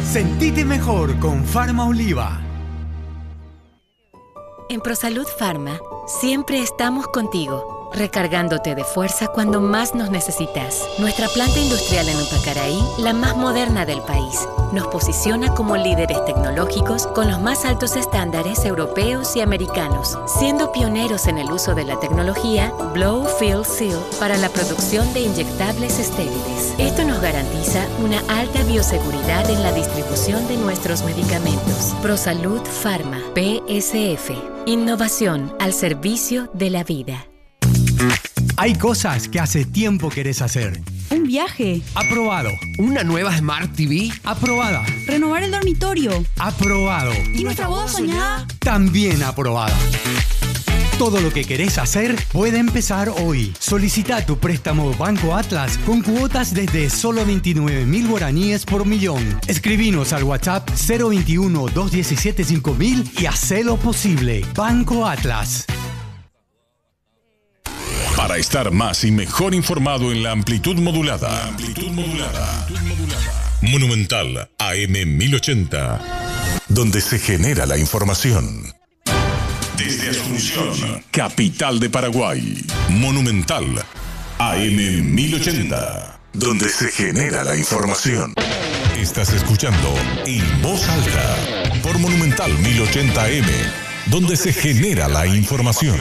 Sentite mejor con Pharma Oliva. En ProSalud Pharma, siempre estamos contigo, recargándote de fuerza cuando más nos necesitas. Nuestra planta industrial en Upacaraí, la más moderna del país, nos posiciona como líderes tecnológicos con los más altos estándares europeos y americanos, siendo pioneros en el uso de la tecnología Blow Fill Seal para la producción de inyectables estériles. Esto nos garantiza una alta bioseguridad en la distribución de nuestros medicamentos. ProSalud Pharma, PSF. Innovación al servicio de la vida. Hay cosas que hace tiempo querés hacer. Un viaje. Aprobado. ¿Una nueva Smart TV? Aprobada. Renovar el dormitorio. Aprobado. ¿Y nuestra boda soñada? También aprobada. Todo lo que querés hacer puede empezar hoy. Solicita tu préstamo Banco Atlas con cuotas desde solo 29.000 guaraníes por millón. Escribinos al WhatsApp 021-217-5000 y hacelo posible. Banco Atlas. Para estar más y mejor informado en la amplitud modulada. Monumental AM 1080. Donde se genera la información. Desde Asunción, capital de Paraguay. Monumental AM 1080. Donde se genera la información. Estás escuchando En Voz Alta por Monumental 1080 AM. Donde se genera la información.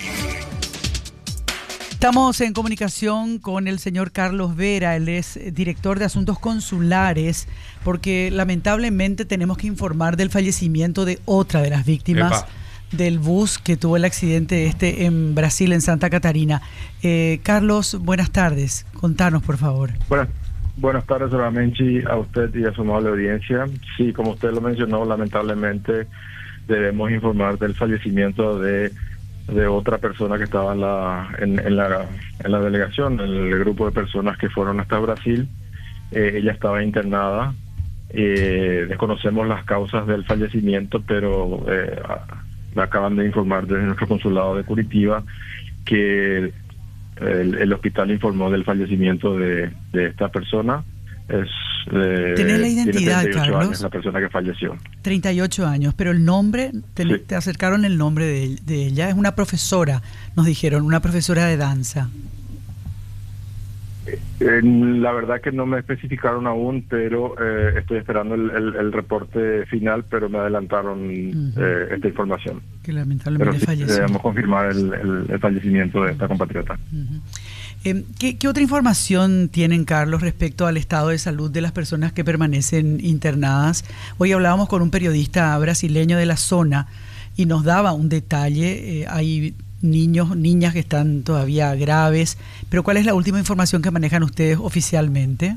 Estamos en comunicación con el señor Carlos Vera, él es director de Asuntos Consulares, porque lamentablemente tenemos que informar del fallecimiento de otra de las víctimas del bus que tuvo el accidente en Brasil, en Santa Catarina. Carlos, buenas tardes, contanos por favor. Buenas tardes solamente a usted y a su amable audiencia. Sí, como usted lo mencionó, lamentablemente debemos informar del fallecimiento de otra persona que estaba en la delegación, en el grupo de personas que fueron hasta Brasil. Ella estaba internada. Desconocemos las causas del fallecimiento, pero me acaban de informar desde nuestro consulado de Curitiba que el hospital informó del fallecimiento de esta persona. ¿Tenés la identidad, tiene 38 Carlos? años, la persona que falleció. 38 años, pero el nombre, te acercaron el nombre de ella, es una profesora, nos dijeron, una profesora de danza. La verdad que no me especificaron aún, pero estoy esperando el reporte final, pero me adelantaron esta información. Que lamentablemente falleció. Debemos confirmar el fallecimiento de esta compatriota. ¿Qué otra información tienen, Carlos, respecto al estado de salud de las personas que permanecen internadas? Hoy hablábamos con un periodista brasileño de la zona y nos daba un detalle. Hay niñas que están todavía graves, pero ¿cuál es la última información que manejan ustedes oficialmente?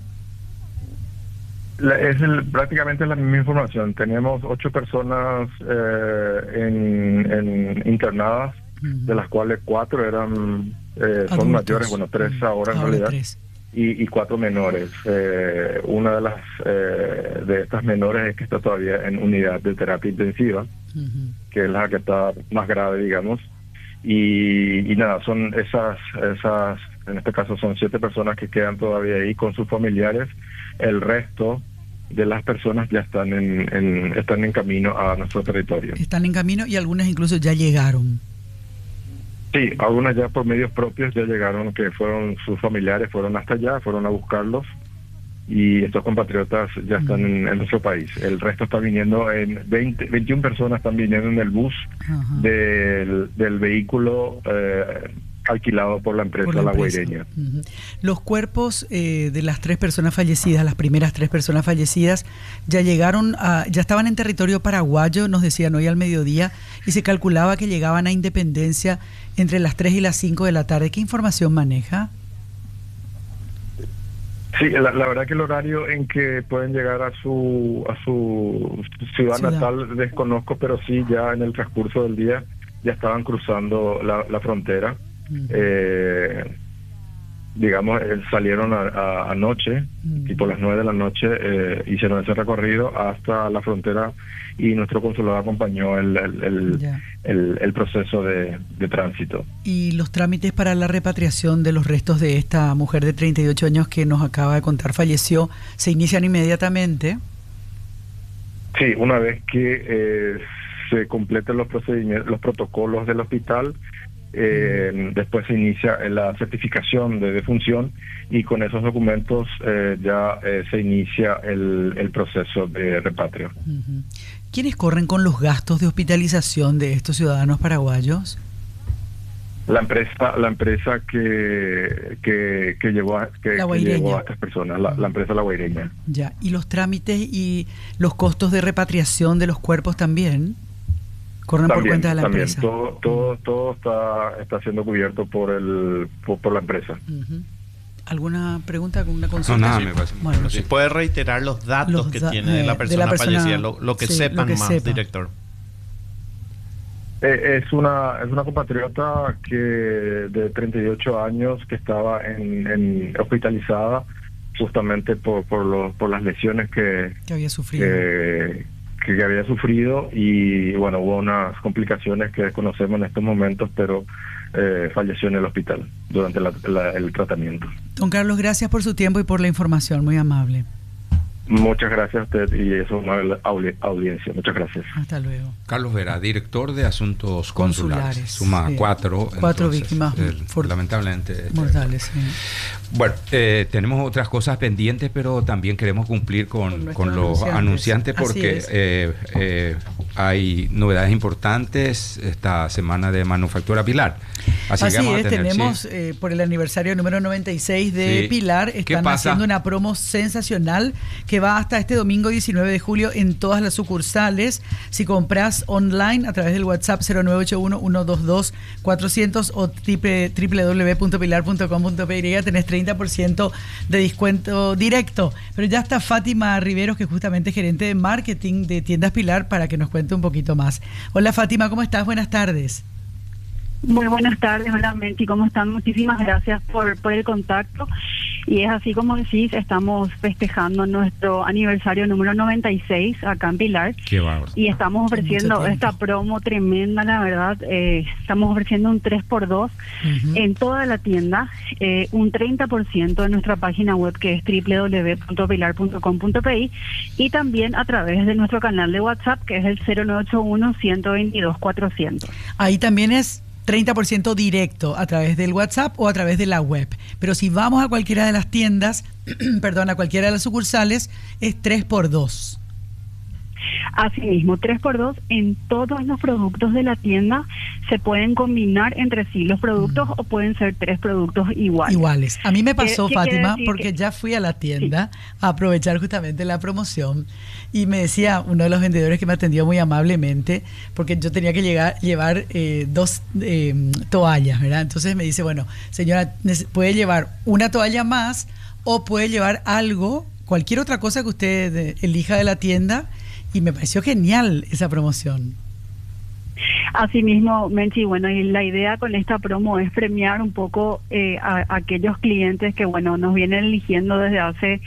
Prácticamente la misma información. Tenemos 8 personas internadas, de las cuales 4 eran son mayores, 3 ahora en realidad, y 4 menores. Una de las de estas menores es que está todavía en unidad de terapia intensiva, que es la que está más grave, digamos. Y nada, son esas en este caso son 7 personas que quedan todavía ahí con sus familiares. El resto de las personas ya están en camino a nuestro territorio. Están en camino y algunas incluso ya llegaron. Sí, algunas ya por medios propios ya llegaron, que fueron sus familiares, fueron hasta allá, fueron a buscarlos, y estos compatriotas ya están en nuestro país. El resto está viniendo 21 personas están viniendo en el bus del vehículo alquilado por la empresa La Guaireña. Los cuerpos de las 3 personas fallecidas, las primeras 3 personas fallecidas, ya estaban en territorio paraguayo, nos decían hoy al mediodía, y se calculaba que llegaban a Independencia entre las 3 y las 5 de la tarde. ¿Qué información maneja? Sí, la verdad que el horario en que pueden llegar a su ciudad natal desconozco, pero sí ya en el transcurso del día ya estaban cruzando la frontera. Digamos, salieron anoche, tipo las 9 de la noche, hicieron ese recorrido hasta la frontera, y nuestro consulado acompañó el proceso de tránsito. ¿Y los trámites para la repatriación de los restos de esta mujer de 38 años que nos acaba de contar falleció, se inician inmediatamente? Sí, una vez que se completen los procedimientos, los protocolos del hospital, después se inicia la certificación de defunción y con esos documentos ya se inicia el proceso de repatrio. ¿Quiénes corren con los gastos de hospitalización de estos ciudadanos paraguayos? La empresa que llevó a estas personas, la empresa La Guaireña. Ya, ¿y los trámites y los costos de repatriación de los cuerpos también corren por cuenta de la empresa? Todo está siendo cubierto por la empresa. ¿Alguna pregunta, alguna consulta? No, nada, me parece. Bueno, ¿Se puede reiterar los datos que tiene la persona fallecida? Lo que sepan más, director. Es una compatriota de 38 años que estaba hospitalizada justamente por las lesiones que había sufrido. Que había sufrido y bueno, hubo unas complicaciones que desconocemos en estos momentos, pero falleció en el hospital durante el tratamiento. Don Carlos, gracias por su tiempo y por la información, muy amable. Muchas gracias a usted y eso es una audiencia. Muchas gracias. Hasta luego. Carlos Vera, director de Asuntos Consulares. Suma sí. 4 víctimas lamentablemente mortales. Sí. Bueno, tenemos otras cosas pendientes, pero también queremos cumplir con los anunciantes porque hay novedades importantes esta semana de Manufactura Pilar. Así que vamos a tener, tenemos por el aniversario número 96 de Pilar, están haciendo una promo sensacional que va hasta este domingo 19 de julio en todas las sucursales. Si compras online a través del WhatsApp 0981-122-400 o www.pilar.com.py tenés 30% de descuento directo. Pero ya está Fátima Riveros, que es justamente gerente de marketing de Tiendas Pilar, para que nos cuente un poquito más. Hola Fátima, ¿cómo estás? Buenas tardes. Muy buenas tardes, hola Menti, ¿cómo están? Muchísimas gracias por el contacto. Y es así como decís, estamos festejando nuestro aniversario número 96 acá en Pilar. Qué bárbaro. Y estamos ofreciendo esta promo tremenda, la verdad. Estamos ofreciendo un 3x2 en toda la tienda, un 30% en nuestra página web que es www.pilar.com.pi y también a través de nuestro canal de WhatsApp que es el 0981-122-400. Ahí también es 30% directo a través del WhatsApp o a través de la web. Pero si vamos a cualquiera de las tiendas, a cualquiera de las sucursales, es 3x2. Asimismo, 3x2 en todos los productos de la tienda. Se pueden combinar entre sí los productos o pueden ser 3 productos iguales. A mí me pasó, Fátima, porque ya fui a la tienda a aprovechar justamente la promoción y me decía uno de los vendedores que me atendió muy amablemente, porque yo tenía que llevar 2 toallas, ¿verdad? Entonces me dice, bueno, señora, puede llevar una toalla más o puede llevar algo, cualquier otra cosa que usted elija de la tienda. Y me pareció genial esa promoción. Asimismo, Menchi, bueno, y la idea con esta promo es premiar un poco a aquellos clientes que, bueno, nos vienen eligiendo desde hace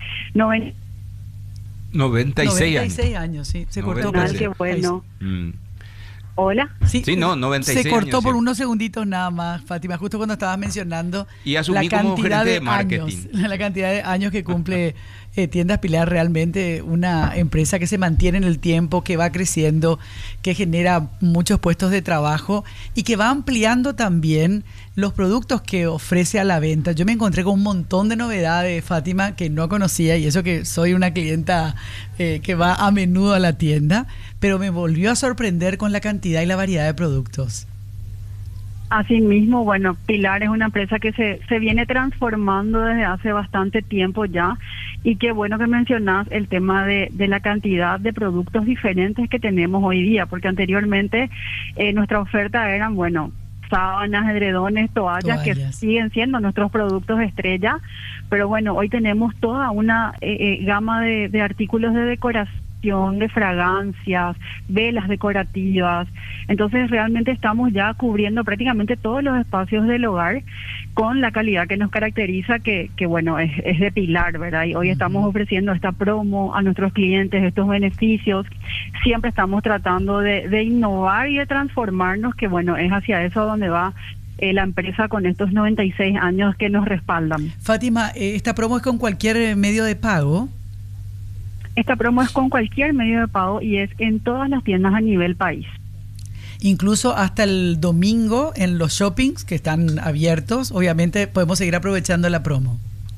96 años, sí. Se cortó. Qué bueno. Hola. Sí, 96 se cortó años, por unos segunditos nada más, Fátima, justo cuando estabas mencionando y asumí la como cantidad gerente de marketing. la cantidad de años que cumple Tiendas Pilar, realmente una empresa que se mantiene en el tiempo, que va creciendo, que genera muchos puestos de trabajo y que va ampliando también los productos que ofrece a la venta. Yo me encontré con un montón de novedades, Fátima, que no conocía, y eso que soy una clienta que va a menudo a la tienda, pero me volvió a sorprender con la cantidad y la variedad de productos. Asimismo, bueno, Pilar es una empresa que se viene transformando desde hace bastante tiempo ya, y qué bueno que mencionás el tema de la cantidad de productos diferentes que tenemos hoy día, porque anteriormente nuestra oferta eran, bueno, sábanas, edredones, toallas, que siguen siendo nuestros productos estrella, pero bueno, hoy tenemos toda una gama de artículos de decoración, de fragancias, velas decorativas. Entonces realmente estamos ya cubriendo prácticamente todos los espacios del hogar con la calidad que nos caracteriza, que bueno, es de Pilar, ¿verdad? Y hoy estamos ofreciendo esta promo a nuestros clientes, estos beneficios. Siempre estamos tratando de innovar y de transformarnos, que bueno, es hacia eso donde va la empresa con estos 96 años que nos respaldan. Fátima, ¿esta promo es con cualquier medio de pago? Esta promo es con cualquier medio de pago y es en todas las tiendas a nivel país. Incluso hasta el domingo en los shoppings que están abiertos, obviamente podemos seguir aprovechando la promo.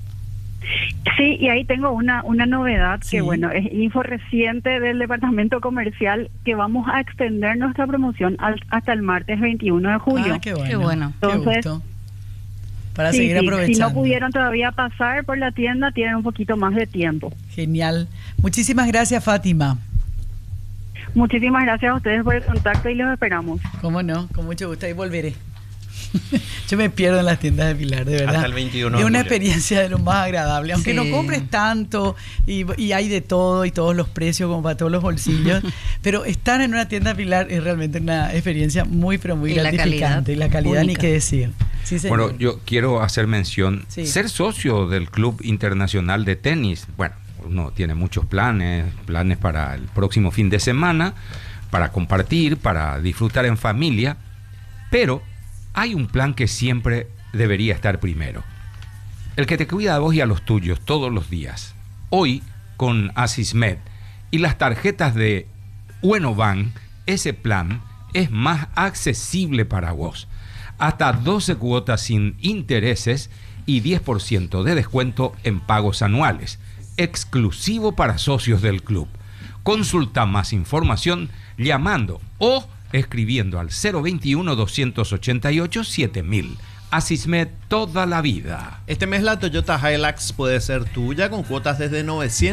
Sí, y ahí tengo una novedad que, bueno, es info reciente del departamento comercial, que vamos a extender nuestra promoción hasta el martes 21 de julio. Ah, qué bueno. Qué bueno. Entonces, qué gusto. Para seguir aprovechando. Si no pudieron todavía pasar por la tienda, tienen un poquito más de tiempo. Genial. Muchísimas gracias, Fátima. Muchísimas gracias a ustedes por el contacto y los esperamos. Cómo no, con mucho gusto, ahí volveré. Yo me pierdo en las tiendas de Pilar, de verdad. Hasta el 21 es una experiencia de lo más agradable, aunque no compres tanto y hay de todo y todos los precios como para todos los bolsillos, pero estar en una tienda de Pilar es realmente una experiencia muy, pero muy gratificante. Y la calidad única. Ni qué decir. Sí, bueno, yo quiero hacer mención, ser socio del Club Internacional de Tenis, bueno, uno tiene muchos planes para el próximo fin de semana, para compartir, para disfrutar en familia, pero hay un plan que siempre debería estar primero. El que te cuida a vos y a los tuyos todos los días. Hoy, con Asismed y las tarjetas de Uenobank, ese plan es más accesible para vos. Hasta 12 cuotas sin intereses y 10% de descuento en pagos anuales. Exclusivo para socios del club. Consulta más información llamando o escribiendo al 021-288-7000. Asismed toda la vida. Este mes la Toyota Hilux puede ser tuya con cuotas desde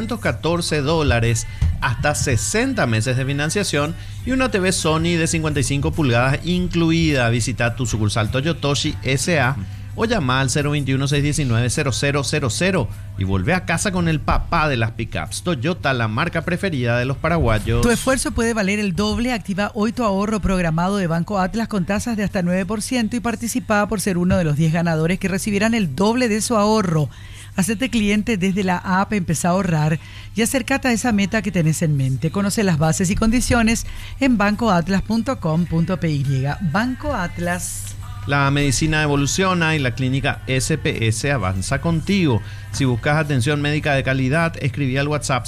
$914 hasta 60 meses de financiación y una TV Sony de 55 pulgadas incluida. Visita tu sucursal Toyotoshi S.A. o llama al 021-619-0000 y vuelve a casa con el papá de las pickups. Toyota, la marca preferida de los paraguayos. Tu esfuerzo puede valer el doble. Activa hoy tu ahorro programado de Banco Atlas con tasas de hasta 9% y participa por ser uno de los 10 ganadores que recibirán el doble de su ahorro. Hacete cliente desde la app, empezá a ahorrar y acércate a esa meta que tenés en mente. Conoce las bases y condiciones en bancoatlas.com.py. Banco Atlas. La medicina evoluciona y la clínica SPS avanza contigo. Si buscas atención médica de calidad, escribí al WhatsApp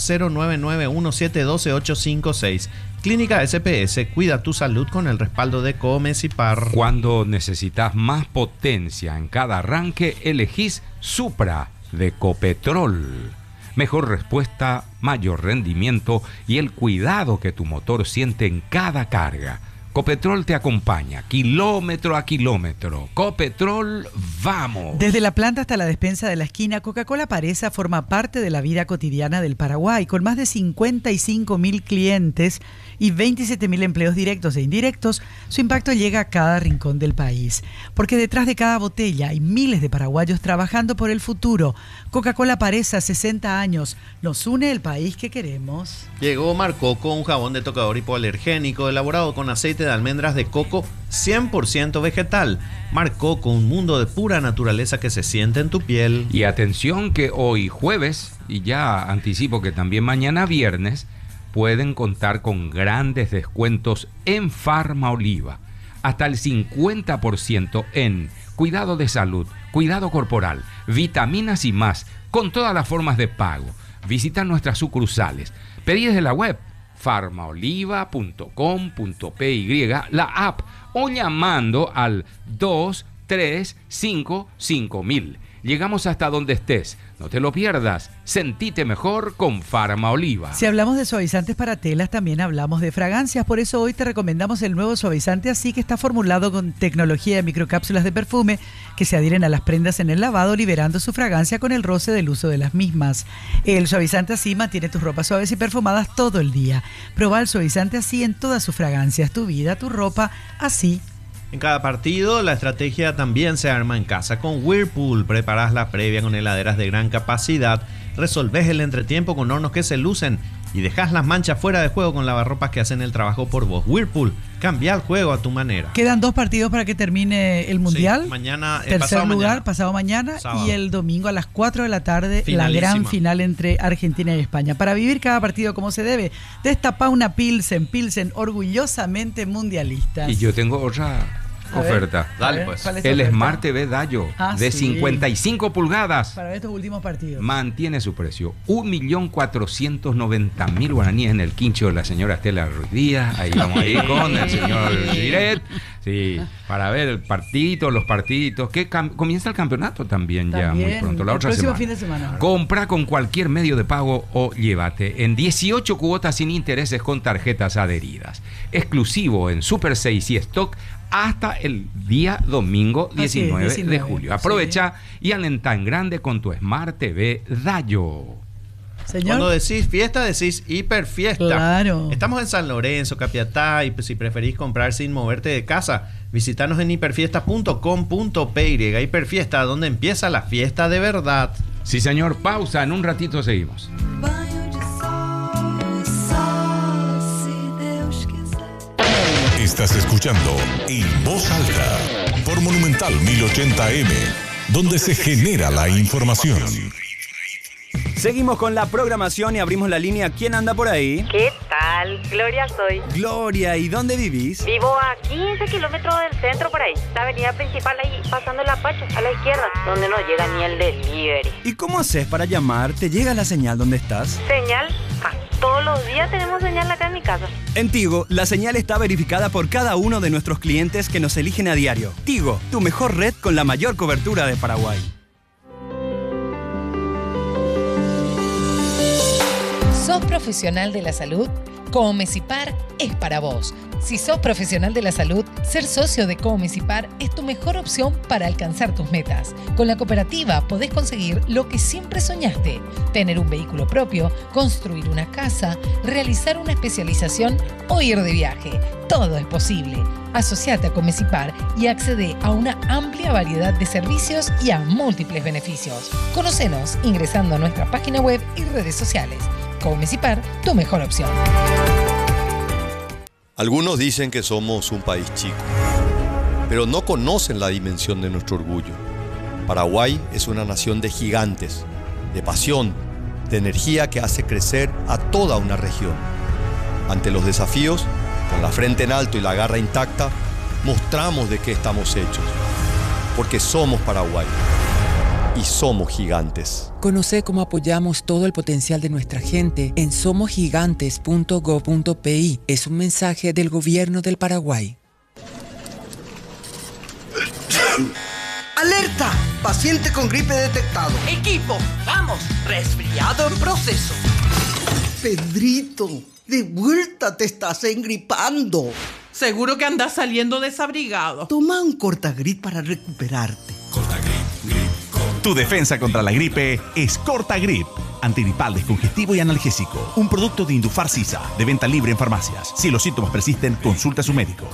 099-1712-856. Clínica SPS, cuida tu salud con el respaldo de Comecipar. Cuando necesitas más potencia en cada arranque, elegís Supra de Copetrol. Mejor respuesta, mayor rendimiento y el cuidado que tu motor siente en cada carga. Copetrol te acompaña, kilómetro a kilómetro. Copetrol, vamos. Desde la planta hasta la despensa de la esquina, Coca-Cola Paresa forma parte de la vida cotidiana del Paraguay, con más de 55.000 clientes y 27.000 empleos directos e indirectos. Su impacto llega a cada rincón del país, porque detrás de cada botella hay miles de paraguayos trabajando por el futuro. Coca-Cola Paresa, 60 años, nos une el país que queremos. Llegó Marcoco, un jabón de tocador hipoalergénico elaborado con aceite de almendras de coco 100% vegetal. Marcoco, un mundo de pura naturaleza que se siente en tu piel. Y atención que hoy jueves, y ya anticipo que también mañana viernes, pueden contar con grandes descuentos en Farma Oliva. Hasta el 50% en cuidado de salud, cuidado corporal, vitaminas y más, con todas las formas de pago. Visita nuestras sucursales. Pedí desde la web farmaoliva.com.py, la app, o llamando al 2355000. Llegamos hasta donde estés. No te lo pierdas. Sentite mejor con Farma Oliva. Si hablamos de suavizantes para telas, también hablamos de fragancias. Por eso hoy te recomendamos el nuevo suavizante Así, que está formulado con tecnología de microcápsulas de perfume que se adhieren a las prendas en el lavado, liberando su fragancia con el roce del uso de las mismas. El suavizante Así mantiene tus ropas suaves y perfumadas todo el día. Proba el suavizante Así en todas sus fragancias. Tu vida, tu ropa, así. En cada partido, la estrategia también se arma en casa con Whirlpool. Preparás la previa con heladeras de gran capacidad, resolvés el entretiempo con hornos que se lucen y dejás las manchas fuera de juego con lavarropas que hacen el trabajo por vos. Whirlpool, cambia el juego a tu manera. Quedan 2 partidos para que termine el Mundial. Sí, mañana, tercer lugar, pasado mañana, sábado. Y el domingo a las 4 de la tarde, la gran final entre Argentina y España. Para vivir cada partido como se debe, destapa una Pilsen orgullosamente mundialistas. Y yo tengo otra oferta. Dale, pues. El Smart TV Dayo de 55 pulgadas. Para estos últimos partidos. Mantiene su precio. 1.490.000 guaraníes en el quincho de la señora Estela Ruiz Díaz. Ahí vamos a ir con el señor Giret. Sí, para ver el partidito, los partiditos. Que comienza el campeonato también ya muy pronto. La otra semana. Fin de semana. Compra con cualquier medio de pago o llévate en 18 cuotas sin intereses con tarjetas adheridas. Exclusivo en Super 6 y Stock hasta el día domingo 19 de julio. Aprovecha y alenta en grande con tu Smart TV Dayo. Señor. Cuando decís fiesta, decís hiperfiesta. Claro. Estamos en San Lorenzo, Capiatá, y pues, si preferís comprar sin moverte de casa, visitanos en hiperfiesta.com.py. Hiperfiesta, donde empieza la fiesta de verdad. Sí, señor. Pausa. En un ratito seguimos. Estás escuchando En Voz Alta por Monumental 1080M, donde se genera la información. Seguimos con la programación y abrimos la línea. ¿Quién anda por ahí? ¿Qué tal? Gloria soy. Gloria, ¿y dónde vivís? Vivo a 15 kilómetros del centro por ahí. La avenida principal ahí, pasando el Apache, a la izquierda, donde no llega ni el delivery. ¿Y cómo haces para llamar? ¿Te llega la señal donde estás? ¿Señal? Todos los días tenemos señal acá en mi casa. En Tigo, la señal está verificada por cada uno de nuestros clientes que nos eligen a diario. Tigo, tu mejor red con la mayor cobertura de Paraguay. ¿Sos profesional de la salud? Comesipar es para vos. Si sos profesional de la salud, ser socio de Comesipar es tu mejor opción para alcanzar tus metas. Con la cooperativa podés conseguir lo que siempre soñaste: tener un vehículo propio, construir una casa, realizar una especialización o ir de viaje. Todo es posible. Asociate a Comesipar y accede a una amplia variedad de servicios y a múltiples beneficios. Conocenos ingresando a nuestra página web y redes sociales. Comesipar, tu mejor opción. Algunos dicen que somos un país chico, pero no conocen la dimensión de nuestro orgullo. Paraguay es una nación de gigantes, de pasión, de energía que hace crecer a toda una región. Ante los desafíos, con la frente en alto y la garra intacta, mostramos de qué estamos hechos, porque somos Paraguay. Y somos gigantes. Conoce cómo apoyamos todo el potencial de nuestra gente en somosgigantes.go.pi. Es un mensaje del gobierno del Paraguay. ¡Alerta! Paciente con gripe detectado. Equipo, vamos, resfriado en proceso. Pedrito, de vuelta te estás engripando. Seguro que andas saliendo desabrigado. Toma un Cortagrip para recuperarte. Cortagrip, Tu defensa contra la gripe es Cortagrip, antigripal, descongestivo y analgésico. Un producto de Indufar Sisa, de venta libre en farmacias. Si los síntomas persisten, consulta a su médico.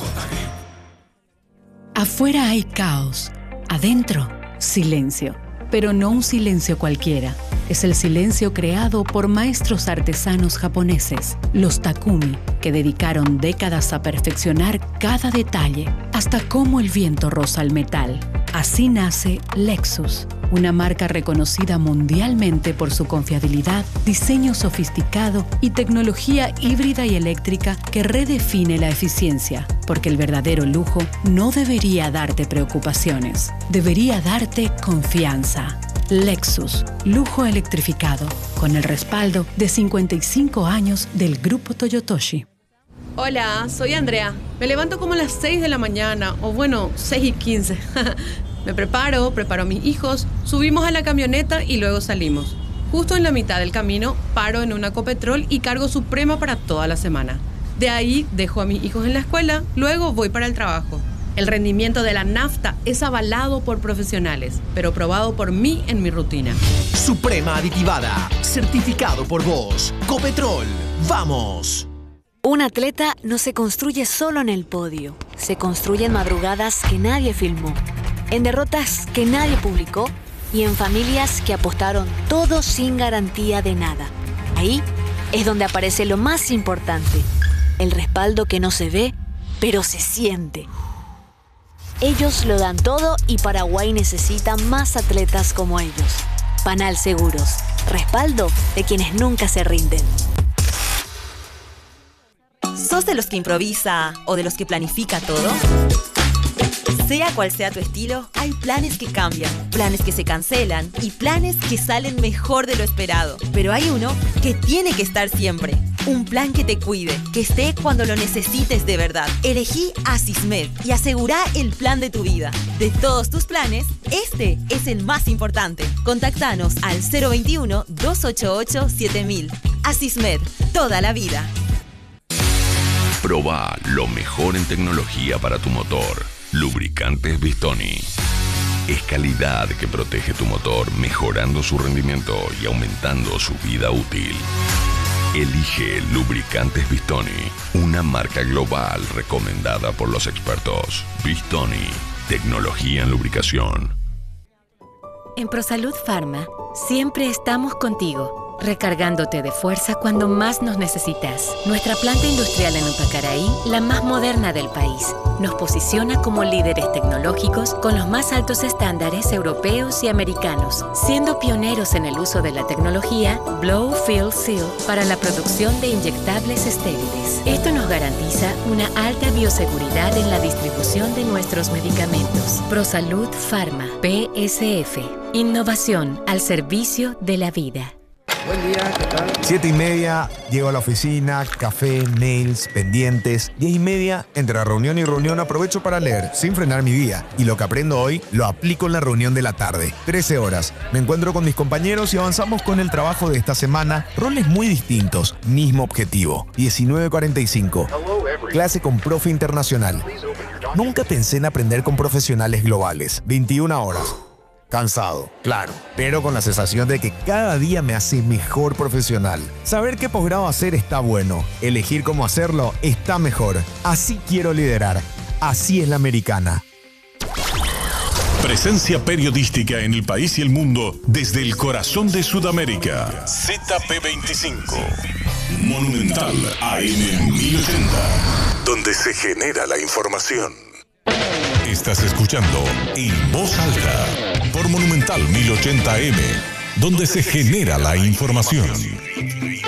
Afuera hay caos, adentro silencio, pero no un silencio cualquiera. Es el silencio creado por maestros artesanos japoneses, los Takumi, que dedicaron décadas a perfeccionar cada detalle, hasta cómo el viento roza el metal. Así nace Lexus, una marca reconocida mundialmente por su confiabilidad, diseño sofisticado y tecnología híbrida y eléctrica que redefine la eficiencia, porque el verdadero lujo no debería darte preocupaciones, debería darte confianza. Lexus, lujo electrificado, con el respaldo de 55 años del Grupo Toyotoshi. Hola, soy Andrea. Me levanto como a las 6 de la mañana, o bueno, 6:15. Me preparo a mis hijos, subimos a la camioneta y luego salimos. Justo en la mitad del camino, paro en una Ecopetrol y cargo Suprema para toda la semana. De ahí dejo a mis hijos en la escuela, luego voy para el trabajo. El rendimiento de la nafta es avalado por profesionales, pero probado por mí en mi rutina. Suprema aditivada, certificado por vos. Copetrol, ¡vamos! Un atleta no se construye solo en el podio, se construye en madrugadas que nadie filmó, en derrotas que nadie publicó y en familias que apostaron todo sin garantía de nada. Ahí es donde aparece lo más importante, el respaldo que no se ve, pero se siente. Ellos lo dan todo y Paraguay necesita más atletas como ellos. Panal Seguros, respaldo de quienes nunca se rinden. ¿Sos de los que improvisa o de los que planifica todo? Sea cual sea tu estilo, hay planes que cambian, planes que se cancelan y planes que salen mejor de lo esperado. Pero hay uno que tiene que estar siempre. Un plan que te cuide, que esté cuando lo necesites de verdad. Elegí Asismed y asegura el plan de tu vida. De todos tus planes, este es el más importante. Contactanos al 021-288-7000. Asismed, toda la vida. Proba lo mejor en tecnología para tu motor. Lubricantes Bistoni. Es calidad que protege tu motor, mejorando su rendimiento y aumentando su vida útil. Elige Lubricantes Bistoni, una marca global recomendada por los expertos. Bistoni, tecnología en lubricación. En ProSalud Pharma, siempre estamos contigo, recargándote de fuerza cuando más nos necesitas. Nuestra planta industrial en Upacaraí, la más moderna del país, nos posiciona como líderes tecnológicos con los más altos estándares europeos y americanos, siendo pioneros en el uso de la tecnología Blow Fill Seal para la producción de inyectables estériles. Esto nos garantiza una alta bioseguridad en la distribución de nuestros medicamentos. ProSalud Pharma, PSF. Innovación al servicio de la vida. Buen día, ¿qué tal? 7:30, llego a la oficina, café, mails, pendientes. 10:30, entre reunión y reunión aprovecho para leer, sin frenar mi día. Y lo que aprendo hoy, lo aplico en la reunión de la tarde. 13 horas, me encuentro con mis compañeros y avanzamos con el trabajo de esta semana. Roles muy distintos, mismo objetivo. 19:45, clase con profe internacional. Nunca pensé en aprender con profesionales globales. 21 horas. Cansado, claro, pero con la sensación de que cada día me hace mejor profesional. Saber qué posgrado hacer está bueno, elegir cómo hacerlo está mejor. Así quiero liderar, así es la americana. Presencia periodística en el país y el mundo desde el corazón de Sudamérica. ZP25. Monumental AM 1080. Donde se genera la información. Estás escuchando En Voz Alta por Monumental 1080 AM, donde se genera la información.